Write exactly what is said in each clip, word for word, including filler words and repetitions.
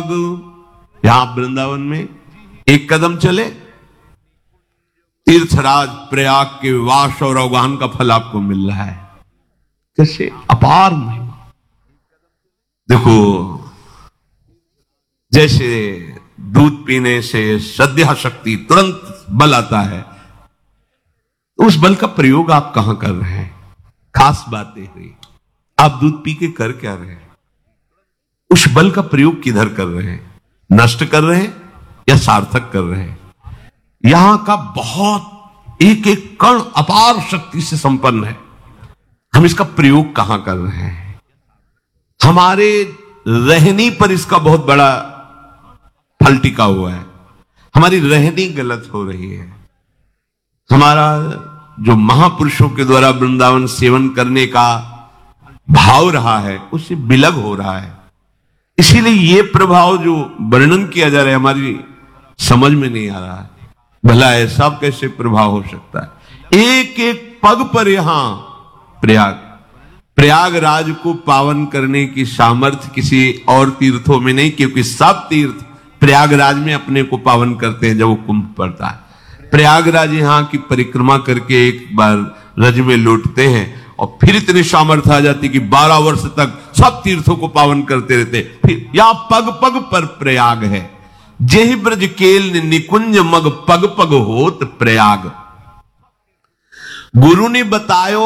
प्रयाग, यहां वृंदावन में एक कदम चले तीर्थराज प्रयाग के वास और अवगाहन का फल आपको मिल रहा है। कैसे अपार महिमा। देखो, जैसे दूध पीने से श्रद्धा शक्ति तुरंत बल आता है, तो उस बल का प्रयोग आप कहां कर रहे हैं? खास बातें हुई, आप दूध पी के कर क्या रहे हैं? उस बल का प्रयोग किधर कर रहे हैं? नष्ट कर रहे हैं या सार्थक कर रहे हैं? यहां का बहुत एक एक कण अपार शक्ति से संपन्न है, हम इसका प्रयोग कहां कर रहे हैं? हमारे रहनी पर इसका बहुत बड़ा फल टिका हुआ है। हमारी रहनी गलत हो रही है। हमारा जो महापुरुषों के द्वारा वृंदावन सेवन करने का भाव रहा है, उससे विलग हो रहा है। इसीलिए ये प्रभाव जो वर्णन किया जा रहा है हमारी समझ में नहीं आ रहा है। भला ऐसा कैसे प्रभाव हो सकता है? एक एक पग पर यहां प्रयाग प्रयागराज को पावन करने की सामर्थ्य किसी और तीर्थों में नहीं, क्योंकि सब तीर्थ प्रयागराज में अपने को पावन करते हैं। जब वो कुंभ पड़ता है, प्रयागराज यहां की परिक्रमा करके एक बार रज में लौटते हैं और फिर इतनी सामर्थ्य आ जाती कि बारह वर्ष तक सब तीर्थों को पावन करते रहते। फिर यहां पग पग पर प्रयाग है। जेहि ब्रज केल निकुंज मग पग पग होत प्रयाग। गुरु ने बतायो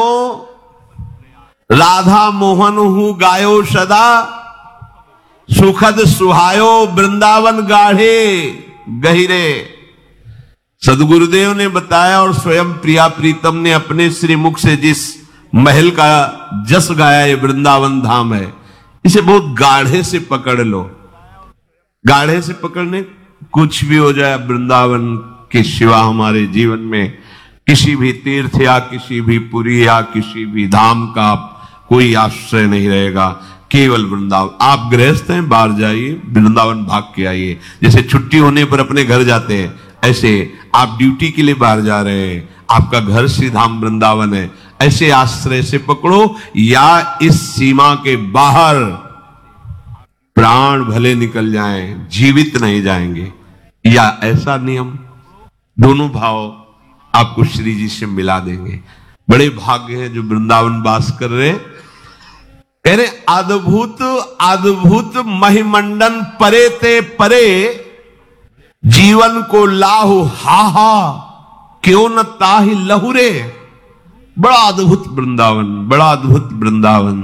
राधा मोहन हूं गायो सदा, सुखद सुहायो वृंदावन गाढ़े गहिरे। सदगुरुदेव ने बताया और स्वयं प्रिया प्रीतम ने अपने श्री मुख से जिस महल का जस गाया, ये वृंदावन धाम है, इसे बहुत गाढ़े से पकड़ लो। गाढ़े से पकड़ने, कुछ भी हो जाए वृंदावन के सिवा हमारे जीवन में किसी भी तीर्थ या किसी भी पुरी या किसी भी धाम का कोई आश्रय नहीं रहेगा। केवल वृंदावन। आप गृहस्थ हैं, बाहर जाइए, वृंदावन भाग के आइए। जैसे छुट्टी होने पर अपने घर जाते हैं, ऐसे आप ड्यूटी के लिए बाहर जा रहे हैं, आपका घर श्री धाम वृंदावन है। ऐसे आश्रय से पकड़ो, या इस सीमा के बाहर प्राण भले निकल जाएं, जीवित नहीं जाएंगे, या ऐसा नियम। दोनों भाव आपको श्री जी से मिला देंगे। बड़े भाग्य हैं जो वृंदावन वास कर रहे। कह रहे अद्भुत अद्भुत महिमंडन परे ते परे, जीवन को लाहु हा हा क्यों न ताहि लहुरे। बड़ा अद्भुत वृंदावन, बड़ा अद्भुत वृंदावन।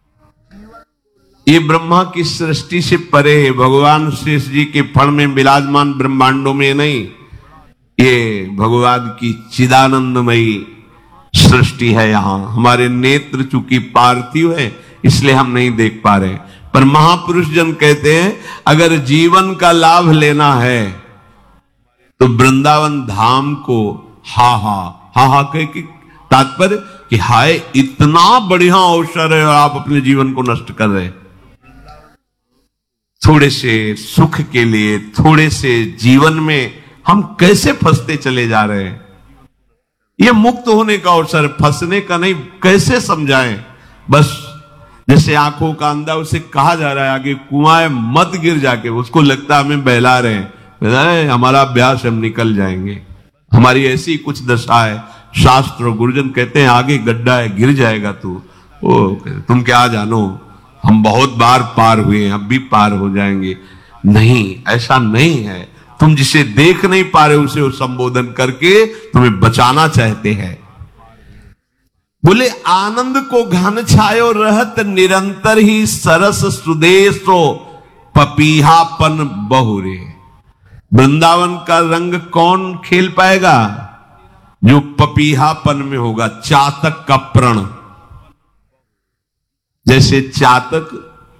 ये ब्रह्मा की सृष्टि से परे है, भगवान शेष जी के फण में विराजमान ब्रह्मांडों में नहीं, ये भगवान की चिदानंदमयी सृष्टि है। यहां हमारे नेत्र चूंकि पार्थिव है इसलिए हम नहीं देख पा रहे, पर महापुरुष जन कहते हैं अगर जीवन का लाभ लेना है तो वृंदावन धाम को हा हा हा हा कह के तात्पर्य कि हाय इतना बढ़िया अवसर है और आप अपने जीवन को नष्ट कर रहे। थोड़े से सुख के लिए, थोड़े से जीवन में हम कैसे फंसते चले जा रहे हैं। यह मुक्त होने का अवसर, फंसने का नहीं। कैसे समझाएं? बस जैसे आंखों का अंधा, उसे कहा जा रहा है आगे कुआं है मत गिर जाके, उसको लगता है हमें बहला रहे हैं, हमारा अभ्यास हम निकल जाएंगे। हमारी ऐसी कुछ दशा है। शास्त्र और गुरुजन कहते हैं आगे गड्ढा है, गिर जाएगा तू। ओ तुम क्या जानो, हम बहुत बार पार हुए हैं, अब भी पार हो जाएंगे। नहीं, ऐसा नहीं है। तुम जिसे देख नहीं पा रहे उसे वो संबोधन करके तुम्हें बचाना चाहते हैं। बोले आनंद को घन छायो रहत निरंतर ही सरस सुदेशो पपीहापन बहुरे। वृंदावन का रंग कौन खेल पाएगा? जो पपीहापन में होगा, चातक का प्रण। जैसे चातक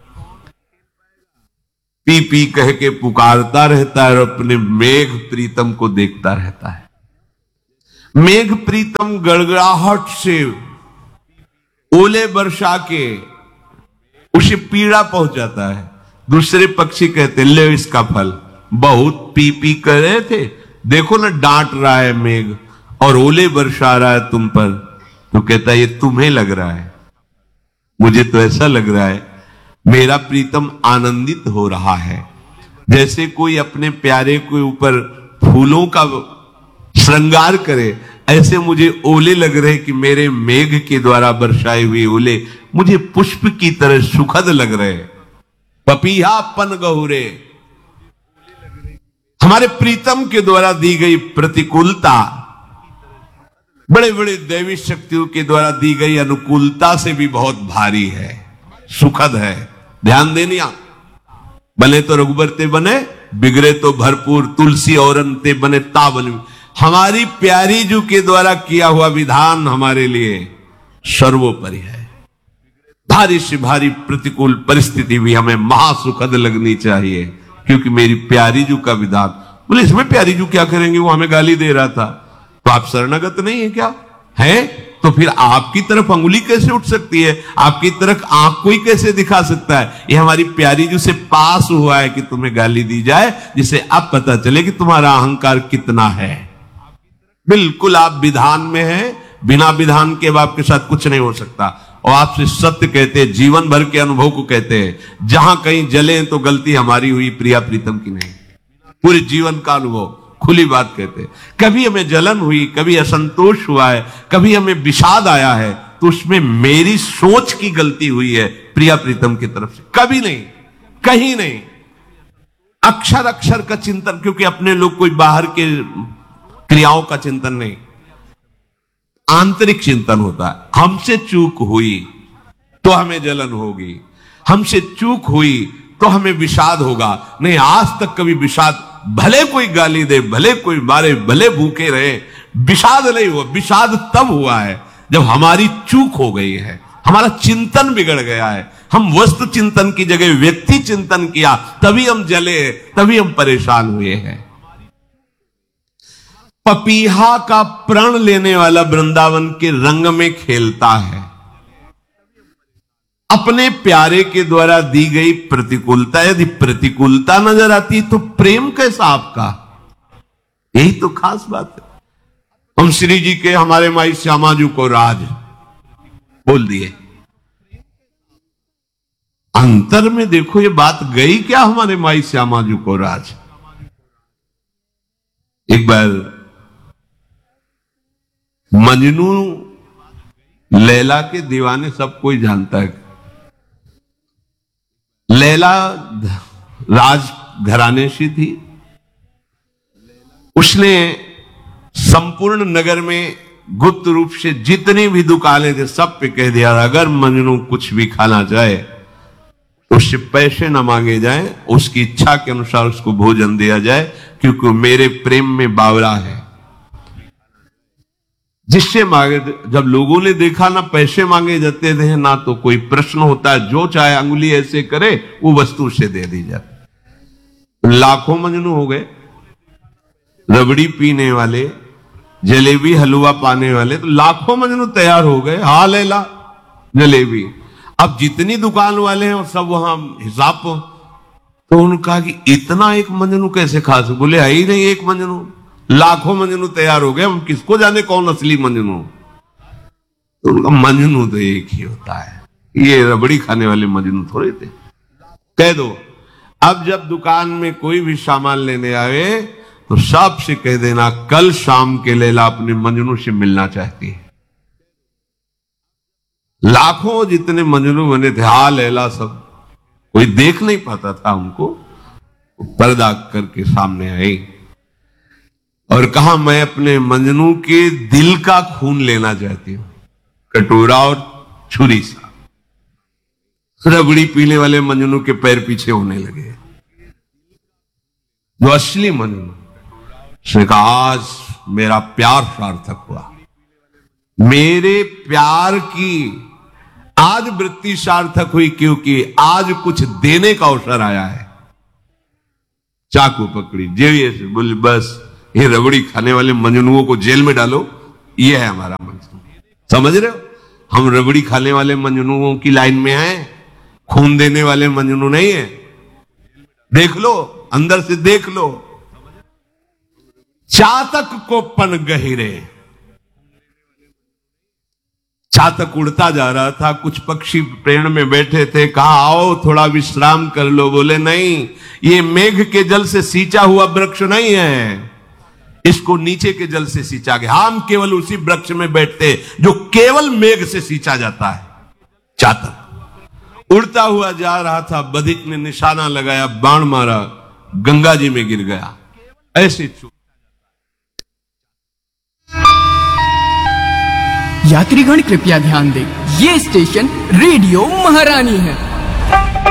पी पी कह के पुकारता रहता है और अपने मेघ प्रीतम को देखता रहता है। मेघ प्रीतम गड़गड़ाहट से ओले बरसा के उसे पीड़ा पहुंचाता है। दूसरे पक्षी कहते ले इसका फल, बहुत पी पी कर रहे थे, देखो ना डांट रहा है मेघ और ओले बरसा रहा है तुम पर। तो कहता है ये तुम्हें लग रहा है, मुझे तो ऐसा लग रहा है मेरा प्रीतम आनंदित हो रहा है। जैसे कोई अपने प्यारे के ऊपर फूलों का श्रृंगार करे, ऐसे मुझे ओले लग रहे कि मेरे मेघ के द्वारा बरसाए हुए ओले मुझे पुष्प की तरह सुखद लग रहे। पपीहा पन गहुरे, हमारे प्रीतम के द्वारा दी गई प्रतिकूलता बड़े बड़े दैवी शक्तियों के द्वारा दी गई अनुकूलता से भी बहुत भारी है, सुखद है। ध्यान देनिया, बने तो रघुबर ते बने, बिगड़े तो भरपूर, तुलसी और ते बने ताबन। हमारी प्यारी जू के द्वारा किया हुआ विधान हमारे लिए सर्वोपरि है। भारी से भारी प्रतिकूल परिस्थिति भी हमें महासुखद लगनी चाहिए, क्योंकि मेरी प्यारी जू का विधान। बोले इसमें प्यारी जू क्या करेंगे, वो हमें गाली दे रहा था, तो आप शरणागत नहीं है क्या है? तो फिर आपकी तरफ अंगुली कैसे उठ सकती है, आपकी तरफ आंख कोई कैसे दिखा सकता है? ये हमारी प्यारी जू से पास हुआ है कि तुम्हें गाली दी जाए, जिससे अब पता चले कि तुम्हारा अहंकार कितना है। बिल्कुल आप विधान में हैं, बिना विधान के अब आपके साथ कुछ नहीं हो सकता। और आपसे सत्य कहते हैं, जीवन भर के अनुभव को कहते हैं, जहां कहीं जले तो गलती हमारी हुई, प्रिया प्रीतम की नहीं। पूरे जीवन का अनुभव खुली बात कहते हैं। कभी हमें जलन हुई, कभी असंतोष हुआ है, कभी हमें विषाद आया है, तो उसमें मेरी सोच की गलती हुई है प्रिया प्रीतम की तरफ से, कभी नहीं, कहीं नहीं। अक्षर अक्षर का चिंतन, क्योंकि अपने लोग कोई बाहर के क्रियाओं का चिंतन नहीं, आंतरिक चिंतन होता है। हमसे चूक हुई तो हमें जलन होगी, हमसे चूक हुई तो हमें विषाद होगा। नहीं, आज तक कभी विषाद, भले कोई गाली दे, भले कोई मारे, भले भूखे रहे, विषाद नहीं हुआ। विषाद तब हुआ है जब हमारी चूक हो गई है, हमारा चिंतन बिगड़ गया है। हम वस्तु चिंतन की जगह व्यक्ति चिंतन किया, तभी हम जले, तभी हम परेशान हुए हैं। पपीहा का प्रण लेने वाला वृंदावन के रंग में खेलता है। अपने प्यारे के द्वारा दी गई प्रतिकूलता, यदि प्रतिकूलता नजर आती तो प्रेम कैसा आपका? यही तो खास बात है। हम श्री जी के हमारे माई श्यामा जी को राज बोल दिए, अंतर में देखो ये बात गई क्या हमारे माई श्यामा जी को राज। एक बार मजनू लैला के दीवाने सब कोई जानता है। लैला राज घराने से थी, उसने संपूर्ण नगर में गुप्त रूप से जितनी भी दुकानें थे सब पे कह दिया, अगर मजनू कुछ भी खाना चाहे तो उससे पैसे न मांगे जाएं, उसकी इच्छा के अनुसार उसको भोजन दिया जाए, क्योंकि मेरे प्रेम में बावला है। जिससे मांगे, जब लोगों ने देखा ना पैसे मांगे जाते थे ना तो कोई प्रश्न होता है, जो चाहे अंगुली ऐसे करे वो वस्तु से दे दी जाती। लाखों मजनू हो गए, रबड़ी पीने वाले, जलेबी हलवा पाने वाले, तो लाखों मजनू तैयार हो गए। हाँ लैला जलेबी। अब जितनी दुकान वाले हैं सब वहां हिसाब, तो उन्होंने कहा कि इतना एक मजनू कैसे खा सकते? बोले है ही नहीं एक मजनू, लाखों मजनू तैयार हो गए, हम किसको जाने कौन असली मजनू। तो उनका मजनू तो एक ही होता है, ये रबड़ी खाने वाले मजनू थोड़े थे। कह दो अब जब दुकान में कोई भी सामान लेने आए तो सबसे कह देना कल शाम के लैला अपने मजनू से मिलना चाहती है। लाखों जितने मजनू बने थे, हा लैला, सब कोई देख नहीं पाता था उनको, पर्दा करके सामने आई और कहा मैं अपने मजनू के दिल का खून लेना चाहती हूं, कटोरा और छुरी सा। रबड़ी पीने वाले मजनू के पैर पीछे होने लगे। जो असली मजनू, उसने कहा आज मेरा प्यार सार्थक हुआ, मेरे प्यार की आज वृत्ति सार्थक हुई, क्योंकि आज कुछ देने का अवसर आया है। चाकू पकड़ी, जेविए से बोले बस ये रबड़ी खाने वाले मजनुओं को जेल में डालो, ये है हमारा मजनू। समझ रहे हो, हम रबड़ी खाने वाले मजनुओं की लाइन में हैं, खून देने वाले मजनू नहीं है। देख लो, अंदर से देख लो। चातक को पन गहिरे, चातक उड़ता जा रहा था, कुछ पक्षी पेड़ में बैठे थे, कहा आओ थोड़ा विश्राम कर लो। बोले नहीं, ये मेघ के जल से सींचा हुआ वृक्ष नहीं है, इसको नीचे के जल से सींचा गया। हम केवल उसी वृक्ष में बैठते जो केवल मेघ से सींचा जाता है। चातक उड़ता हुआ जा रहा था, बधिक ने निशाना लगाया, बाण मारा, गंगा जी में गिर गया। ऐसे यात्रीगण कृपया ध्यान दें, ये स्टेशन रेडियो महारानी है।